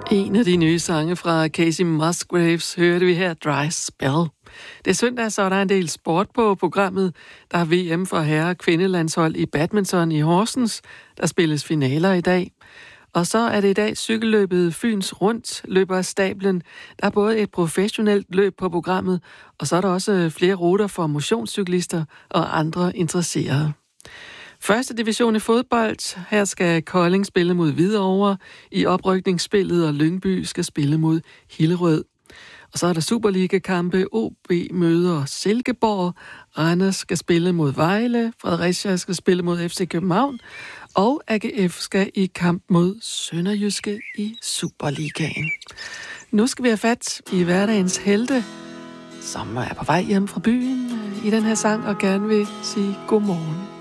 En af de nye sange fra Casey Musgraves hørte vi her, Dry Spell. Det er søndag, så er der en del sport på programmet. Der er VM for herre- og kvindelandshold i badminton i Horsens. Der spilles finaler i dag. Og så er det i dag cykelløbet Fyns Rundt løber af stablen. Der er både et professionelt løb på programmet, og så er der også flere ruter for motionscyklister og andre interesserede. Første division i fodbold. Her skal Kolding spille mod Hvidovre i oprykningsspillet, og Lyngby skal spille mod Hillerød. Og så er der Superliga-kampe. OB møder Silkeborg. Randers skal spille mod Vejle. Fredericia skal spille mod FC København. Og AGF skal i kamp mod Sønderjyske i Superligaen. Nu skal vi have fat i hverdagens helte, som er på vej hjem fra byen i den her sang og gerne vil sige godmorgen.